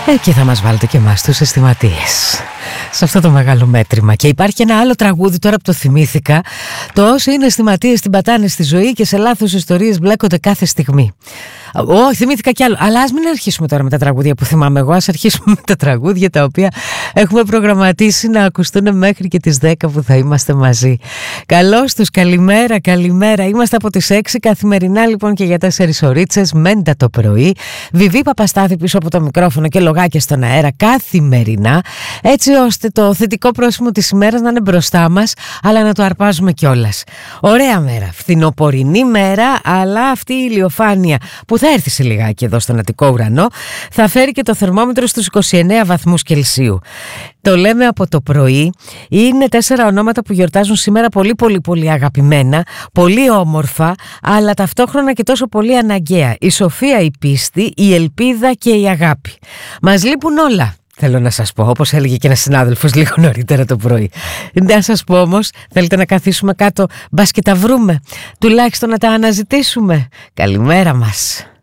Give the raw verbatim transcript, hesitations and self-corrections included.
Εκεί θα μας βάλετε και εμάς τους αισθηματίες σε αυτό το μεγάλο μέτρημα. Και υπάρχει ένα άλλο τραγούδι, τώρα που το θυμήθηκα, το όσοι είναι αισθηματίες την πατάνε στη ζωή και σε λάθος ιστορίες μπλέκονται κάθε στιγμή. Όχι, θυμήθηκα κι άλλο. Αλλά ας μην αρχίσουμε τώρα με τα τραγούδια που θυμάμαι εγώ. Ας αρχίσουμε με τα τραγούδια τα οποία έχουμε προγραμματίσει να ακουστούν μέχρι και τις δέκα που θα είμαστε μαζί. Καλώς τους, καλημέρα, καλημέρα. Είμαστε από τις έξι καθημερινά λοιπόν και για τέσσερις ωρίτσες, μέντα το πρωί. Βιβί Παπαστάθη πίσω από το μικρόφωνο και λογάκια στον αέρα καθημερινά. Έτσι ώστε το θετικό πρόσημο της ημέρας να είναι μπροστά μας, αλλά να το αρπάζουμε κιόλας. Ωραία μέρα, φθινοπορεινή μέρα, αλλά αυτή η ηλιοφάνεια που θα έρθει σε λιγάκι εδώ στον Αττικό ουρανό θα φέρει και το θερμόμετρο στους είκοσι εννέα βαθμούς Κελσίου. Το λέμε από το πρωί. Είναι τέσσερα ονόματα που γιορτάζουν σήμερα πολύ πολύ πολύ αγαπημένα, πολύ όμορφα, αλλά ταυτόχρονα και τόσο πολύ αναγκαία. Η σοφία, η πίστη, η ελπίδα και η αγάπη. Μας λείπουν όλα, θέλω να σας πω, όπως έλεγε και ένας συνάδελφος λίγο νωρίτερα το πρωί. Να σας πω όμως, θέλετε να καθίσουμε κάτω, μπας και τα βρούμε, τουλάχιστον να τα αναζητήσουμε. Καλημέρα μας.